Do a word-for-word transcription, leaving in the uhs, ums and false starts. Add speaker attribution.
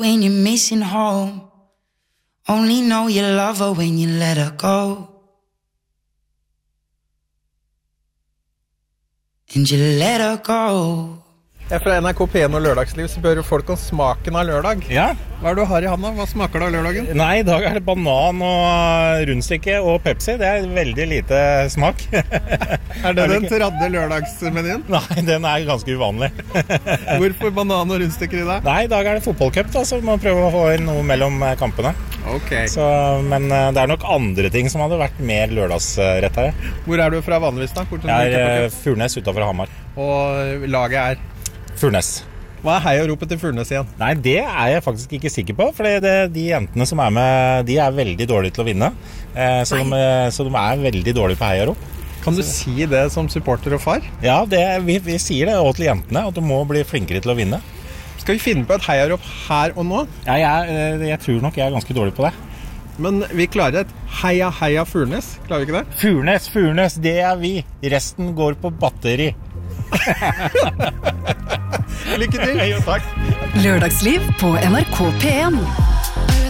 Speaker 1: When you're missing home, only know you love her when you let her go. And you let her go.
Speaker 2: Fra N R K P en og Lørdagsliv så spør folk om smaken av lørdag.
Speaker 3: Ja.
Speaker 2: Hva er det du har i handa? Hva smaker det av lørdagen?
Speaker 3: Nei, I dag er det banan og rundstykke og Pepsi. Det er veldig lite smak.
Speaker 2: Er det den tredje lørdagsmenyen?
Speaker 3: Nei, den er ganske uvanlig.
Speaker 2: Hvorfor banan og rundstykker I dag?
Speaker 3: Nei, I dag er det fotballcup da, så vi må prøve å få inn noe mellom kampene.
Speaker 2: Ok.
Speaker 3: Så, men det er nok andre ting som hadde vært mer lørdagsrett her.
Speaker 2: Hvor er du fra vanligvis da?
Speaker 3: Jeg er Furnes utenfor Hamar.
Speaker 2: Og laget er?
Speaker 3: Furnes.
Speaker 2: Hva er heiaropet til Furnes igjen?
Speaker 3: Nei, det er jeg faktisk ikke sikker på, for det, de jentene som er med, de er veldig dårlige til å vinne. Eh, så, de, så de er veldig dårlige på heiarop.
Speaker 2: Kan du si det som supporter og far?
Speaker 3: Ja, det, vi, vi sier det også til jentene, at de må bli flinkere til å vinne.
Speaker 2: Skal vi finne på et heiarop her og nå?
Speaker 3: Ja, jeg, jeg tror nok jeg er ganske dårlig på det.
Speaker 2: Men vi klarer et heia heia Furnes, klarer vi ikke det?
Speaker 3: Furnes, Furnes, det er vi. Resten går på batteri.
Speaker 2: Lykke til.
Speaker 3: Jo, takk.
Speaker 4: Lørdagsliv på N R K P en.